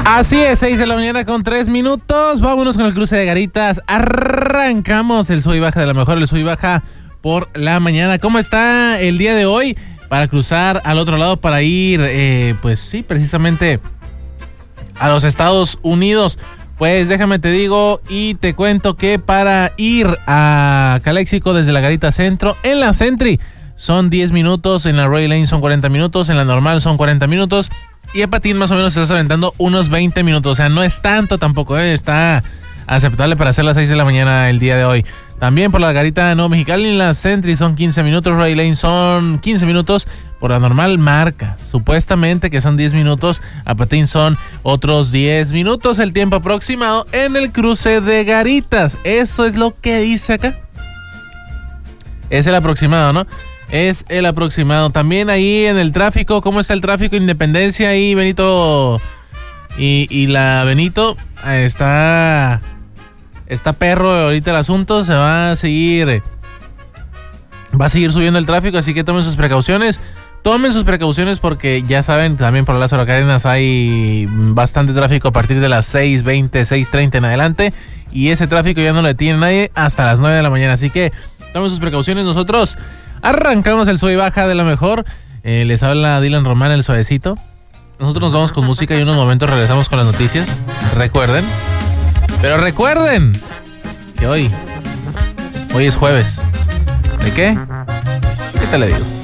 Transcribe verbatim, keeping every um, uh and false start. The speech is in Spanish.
Así es, seis de la mañana con tres minutos. Vámonos con el cruce de Garitas. Arrancamos el sub y baja de la mejor, el sub y baja por la mañana. ¿Cómo está el día de hoy para cruzar al otro lado para ir, eh, pues sí, precisamente a los Estados Unidos? Pues déjame te digo y te cuento que para ir a Calexico desde la Garita Centro, en la Sentry son diez minutos, en la Roy Lane son cuarenta minutos, en la normal son cuarenta minutos y a Patín más o menos estás aventando unos veinte minutos. O sea, no es tanto tampoco, ¿eh? Está aceptable para hacer las seis de la mañana el día de hoy. También por la Garita Nuevo Mexicali, en la Sentry son quince minutos, Roy Lane son quince minutos, por la normal marca supuestamente que son diez minutos, a Patín son otros diez minutos el tiempo aproximado en el cruce de Garitas. Eso es lo que dice acá. Es el aproximado, ¿no? Es el aproximado. También ahí en el tráfico, ¿cómo está el tráfico? Independencia y Benito y, y la Benito, está... Está perro ahorita el asunto, se va a seguir, va a seguir subiendo el tráfico, así que tomen sus precauciones, tomen sus precauciones porque ya saben, también por Lázaro Cárdenas hay bastante tráfico a partir de las seis veinte, seis treinta en adelante, y ese tráfico ya no lo detiene nadie hasta las nueve de la mañana, así que tomen sus precauciones. Nosotros arrancamos el sub y baja de la mejor, eh, les habla Dylan Román, el suavecito. Nosotros nos vamos con música y en unos momentos regresamos con las noticias, recuerden. Pero recuerden que hoy, hoy es jueves. ¿De qué? ¿Qué te le digo?